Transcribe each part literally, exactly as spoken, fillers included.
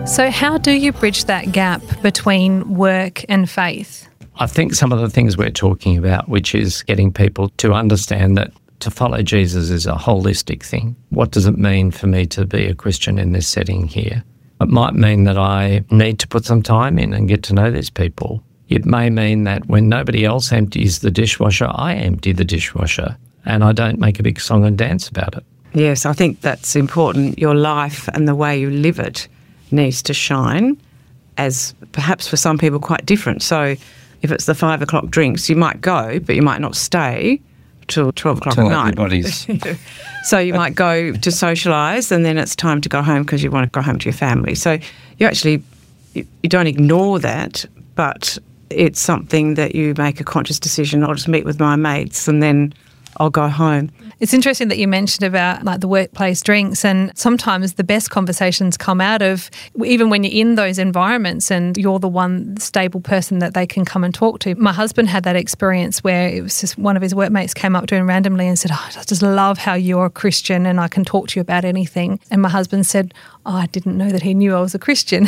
So how do you bridge that gap between work and faith? I think some of the things we're talking about, which is getting people to understand that to follow Jesus is a holistic thing. What does it mean for me to be a Christian in this setting here? It might mean that I need to put some time in and get to know these people. It may mean that when nobody else empties the dishwasher, I empty the dishwasher and I don't make a big song and dance about it. Yes, I think that's important. Your life and the way you live it needs to shine, as perhaps for some people quite different. So if it's the five o'clock drinks, you might go, but you might not stay till twelve o'clock Till at night. everybody's... So you might go to socialise and then it's time to go home because you want to go home to your family. So you actually, you, you don't ignore that, but it's something that you make a conscious decision. I'll just meet with my mates and then I'll go home. It's interesting that you mentioned about like the workplace drinks, and sometimes the best conversations come out of even when you're in those environments and you're the one stable person that they can come and talk to. My husband had that experience where it was just one of his workmates came up to him randomly and said, oh, I just love how you're a Christian and I can talk to you about anything. And my husband said, oh, I didn't know that he knew I was a Christian.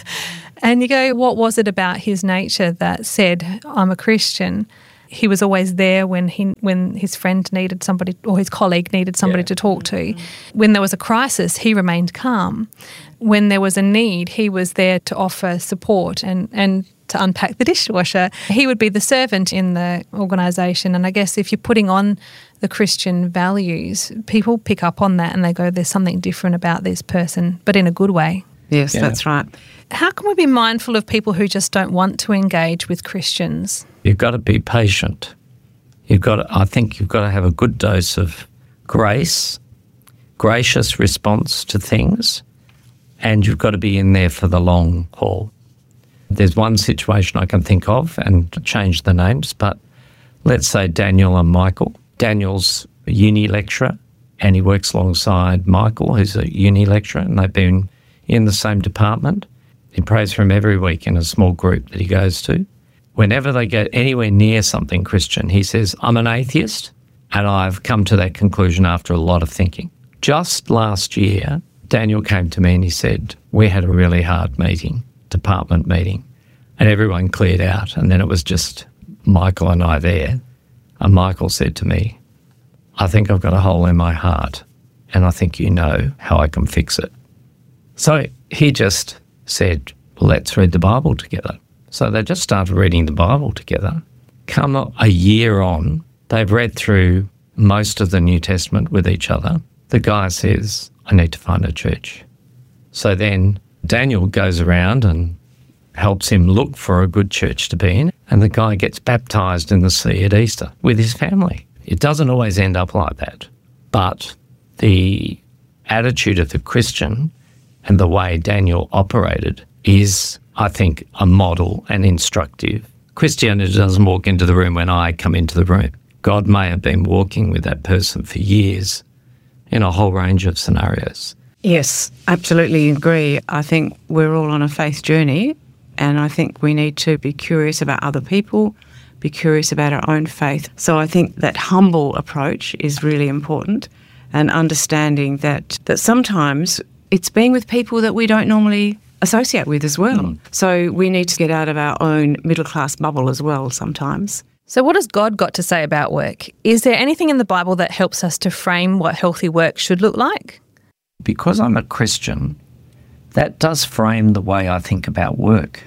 And you go, what was it about his nature that said, I'm a Christian? He was always there when he when his friend needed somebody or his colleague needed somebody Yeah. to talk to. When there was a crisis, he remained calm. When there was a need, he was there to offer support and, and to unpack the dishwasher. He would be the servant in the organisation. And I guess if you're putting on the Christian values, people pick up on that and they go, there's something different about this person, but in a good way. Yes, Yeah. that's right. How can we be mindful of people who just don't want to engage with Christians? You've got to be patient. You've got to, I think you've got to have a good dose of grace, gracious response to things, and you've got to be in there for the long haul. There's one situation I can think of, and change the names, but let's say Daniel and Michael. Daniel's a uni lecturer and he works alongside Michael, who's a uni lecturer, and they've been in the same department. He prays for him every week in a small group that he goes to. Whenever they get anywhere near something Christian, he says, I'm an atheist, and I've come to that conclusion after a lot of thinking. Just last year, Daniel came to me and he said, we had a really hard meeting, department meeting, and everyone cleared out, and then it was just Michael and I there. And Michael said to me, I think I've got a hole in my heart, and I think you know how I can fix it. So he just said, let's read the Bible together. So they just started reading the Bible together. Come a year on, they've read through most of the New Testament with each other. The guy says, I need to find a church. So then Daniel goes around and helps him look for a good church to be in, and the guy gets baptised in the sea at Easter with his family. It doesn't always end up like that, but the attitude of the Christian and the way Daniel operated is, I think, a model and instructive. Christianity doesn't walk into the room when I come into the room. God may have been walking with that person for years in a whole range of scenarios. Yes, absolutely agree. I think we're all on a faith journey, and I think we need to be curious about other people, be curious about our own faith. So I think that humble approach is really important, and understanding that that sometimes it's being with people that we don't normally associate with as well. Mm. So we need to get out of our own middle-class bubble as well sometimes. So what has God got to say about work? Is there anything in the Bible that helps us to frame what healthy work should look like? Because I'm a Christian, that does frame the way I think about work.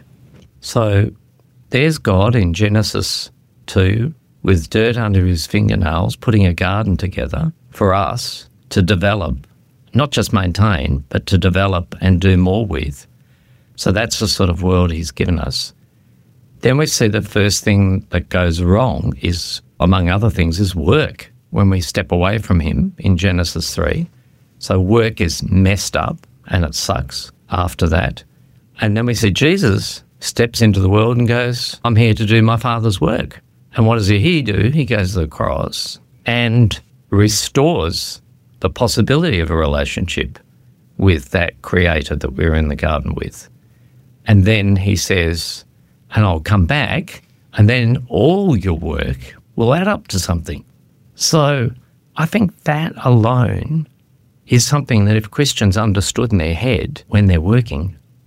So there's God in Genesis two with dirt under his fingernails putting a garden together for us to develop, not just maintain, but to develop and do more with. So that's the sort of world he's given us. Then we see the first thing that goes wrong is, among other things, is work when we step away from him in Genesis three. So work is messed up and it sucks after that. And then we see Jesus steps into the world and goes, I'm here to do my Father's work. And what does he do? He goes to the cross and restores the possibility of a relationship with that creator that we're in the garden with. And then he says, and I'll come back, and then all your work will add up to something. So I think that alone is something that if Christians understood in their head when they're working,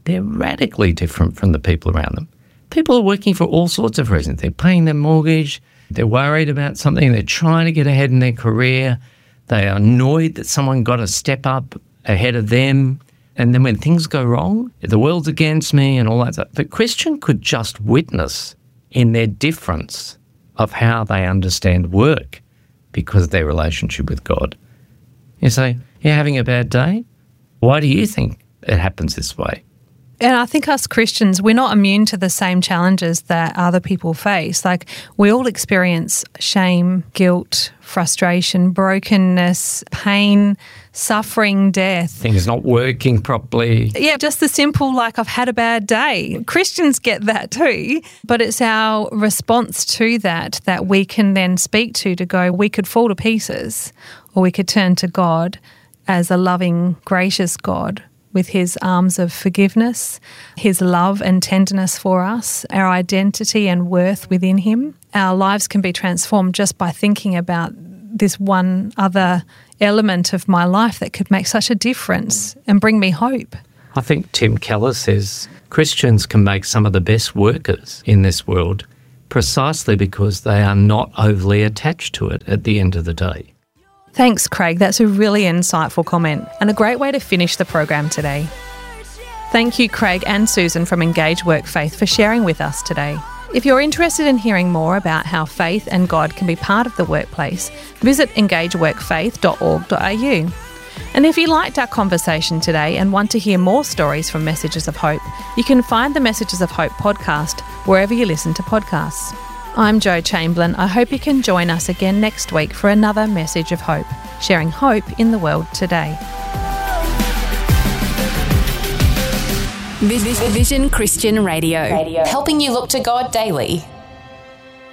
they're radically different from the people around them. People are working for all sorts of reasons. They're paying their mortgage, they're worried about something, they're trying to get ahead in their career, they are annoyed that someone got a step up ahead of them. And then when things go wrong, the world's against me and all that stuff. The Christian could just witness in their difference of how they understand work because of their relationship with God. You say, you're having a bad day? Why do you think it happens this way? And I think us Christians, we're not immune to the same challenges that other people face. Like, we all experience shame, guilt, frustration, brokenness, pain, suffering, death. Things not working properly. Yeah, just the simple, like, I've had a bad day. Christians get that too, but it's our response to that that we can then speak to to go, we could fall to pieces, or we could turn to God as a loving, gracious God with his arms of forgiveness, his love and tenderness for us, our identity and worth within him. Our lives can be transformed just by thinking about this one other element of my life that could make such a difference and bring me hope. I think Tim Keller says Christians can make some of the best workers in this world precisely because they are not overly attached to it at the end of the day. Thanks, Craig. That's a really insightful comment and a great way to finish the program today. Thank you, Craig and Susan from Engage Work Faith, for sharing with us today. If you're interested in hearing more about how faith and God can be part of the workplace, visit engage work faith dot org dot a u. And if you liked our conversation today and want to hear more stories from Messages of Hope, you can find the Messages of Hope podcast wherever you listen to podcasts. I'm Jo Chamberlain. I hope you can join us again next week for another Message of Hope, sharing hope in the world today. Vision Christian Radio, helping you look to God daily.